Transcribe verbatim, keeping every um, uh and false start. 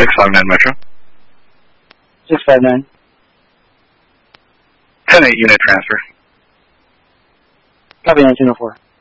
six five nine Metro. six five nine. ten eight unit transfer. Copy nineteen oh four.